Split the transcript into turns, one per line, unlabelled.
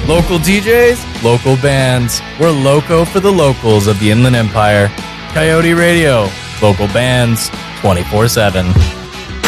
Local DJs, local bands. We're loco for the locals of the Inland Empire. Coyote Radio, local bands, 24/7.